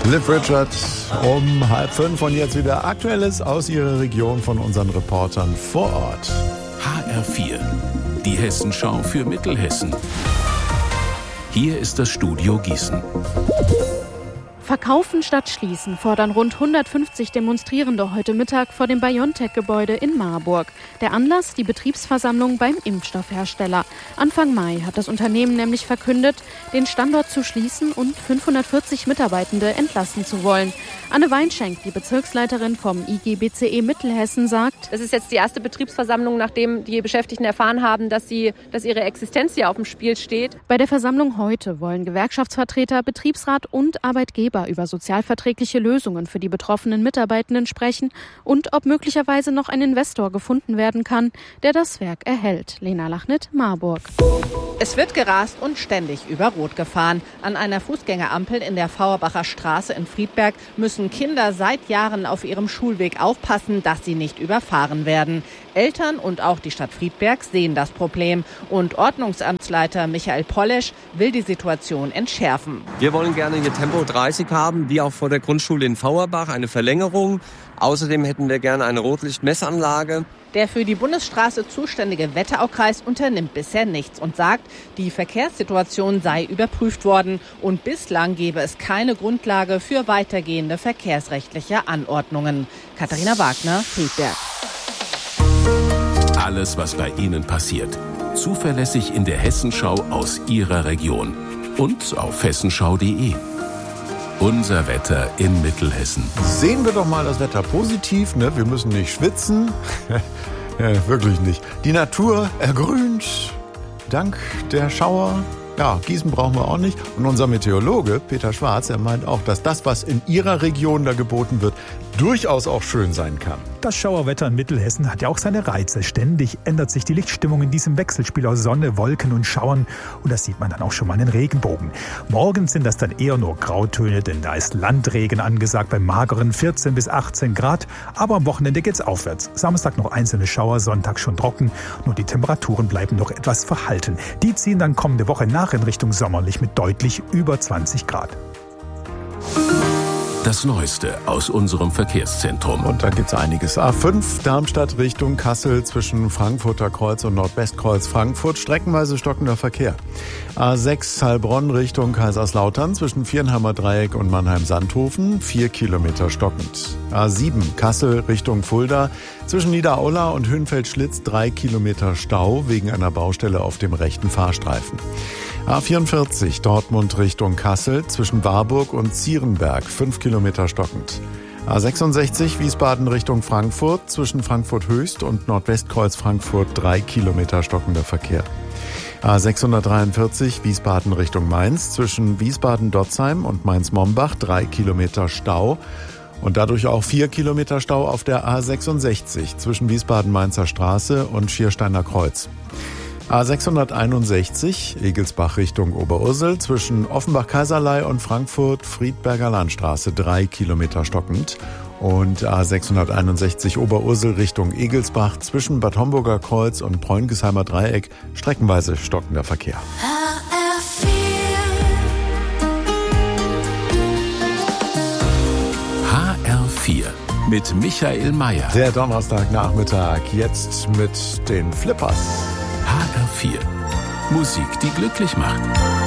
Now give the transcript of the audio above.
Cliff Richard um 4:30 und jetzt wieder Aktuelles aus Ihrer Region von unseren Reportern vor Ort. HR4, die Hessenschau für Mittelhessen. Hier ist das Studio Gießen. Verkaufen statt schließen fordern rund 150 Demonstrierende heute Mittag vor dem BioNTech-Gebäude in Marburg. Der Anlass, die Betriebsversammlung beim Impfstoffhersteller. Anfang Mai hat das Unternehmen nämlich verkündet, den Standort zu schließen und 540 Mitarbeitende entlassen zu wollen. Anne Weinschenk, die Bezirksleiterin vom IG BCE Mittelhessen, sagt: Es ist jetzt die erste Betriebsversammlung, nachdem die Beschäftigten erfahren haben, dass ihre Existenz hier auf dem Spiel steht. Bei der Versammlung heute wollen Gewerkschaftsvertreter, Betriebsrat und Arbeitgeber über sozialverträgliche Lösungen für die betroffenen Mitarbeitenden sprechen und ob möglicherweise noch ein Investor gefunden werden kann, der das Werk erhält. Lena Lachnit, Marburg. Es wird gerast und ständig über Rot gefahren. An einer Fußgängerampel in der Fauerbacher Straße in Friedberg müssen Kinder seit Jahren auf ihrem Schulweg aufpassen, dass sie nicht überfahren werden. Eltern und auch die Stadt Friedberg sehen das Problem. Und Ordnungsamtsleiter Michael Pollesch will die Situation entschärfen. Wir wollen gerne hier Tempo 30 haben, wie auch vor der Grundschule in Fauerbach, eine Verlängerung. Außerdem hätten wir gerne eine Rotlichtmessanlage. Der für die Bundesstraße zuständige Wetteraukreis unternimmt bisher nichts und sagt, die Verkehrssituation sei überprüft worden und bislang gebe es keine Grundlage für weitergehende verkehrsrechtliche Anordnungen. Katharina Wagner, Friedberg. Alles, was bei Ihnen passiert, zuverlässig in der Hessenschau aus Ihrer Region und auf hessenschau.de. Unser Wetter in Mittelhessen. Sehen wir doch mal das Wetter positiv, ne? Wir müssen nicht schwitzen. Ja, wirklich nicht. Die Natur ergrünt dank der Schauer. Ja, Gießen brauchen wir auch nicht. Und unser Meteorologe Peter Schwarz, er meint auch, dass das, was in Ihrer Region da geboten wird, durchaus auch schön sein kann. Das Schauerwetter in Mittelhessen hat ja auch seine Reize. Ständig ändert sich die Lichtstimmung in diesem Wechselspiel aus Sonne, Wolken und Schauern. Und das sieht man dann auch schon mal in den Regenbogen. Morgens sind das dann eher nur Grautöne, denn da ist Landregen angesagt bei mageren 14 bis 18 Grad. Aber am Wochenende geht's aufwärts. Samstag noch einzelne Schauer, Sonntag schon trocken. Nur die Temperaturen bleiben noch etwas verhalten. Die ziehen dann kommende Woche nach in Richtung sommerlich mit deutlich über 20 Grad. Das Neueste aus unserem Verkehrszentrum. Und da gibt's einiges. A5 Darmstadt Richtung Kassel zwischen Frankfurter Kreuz und Nordwestkreuz Frankfurt. Streckenweise stockender Verkehr. A6 Heilbronn Richtung Kaiserslautern zwischen Viernheimer Dreieck und Mannheim-Sandhofen. 4 Kilometer stockend. A7 Kassel Richtung Fulda zwischen Niederaula und Hünfeld-Schlitz 3 Kilometer Stau wegen einer Baustelle auf dem rechten Fahrstreifen. A44 Dortmund Richtung Kassel zwischen Warburg und Zierenberg 5 Kilometer stockend. A66 Wiesbaden Richtung Frankfurt zwischen Frankfurt Höchst und Nordwestkreuz Frankfurt 3 Kilometer stockender Verkehr. A643 Wiesbaden Richtung Mainz zwischen Wiesbaden-Dotzheim und Mainz-Mombach 3 Kilometer Stau. Und dadurch auch 4 Kilometer Stau auf der A66 zwischen Wiesbaden-Mainzer Straße und Schiersteiner Kreuz. A661 Egelsbach Richtung Oberursel zwischen Offenbach-Kaiserlei und Frankfurt-Friedberger Landstraße 3 Kilometer stockend. Und A661 Oberursel Richtung Egelsbach zwischen Bad Homburger Kreuz und Bräungesheimer Dreieck streckenweise stockender Verkehr. HR4 mit Michael Mayer. Der Donnerstagnachmittag jetzt mit den Flippers. HR4. Musik, die glücklich macht.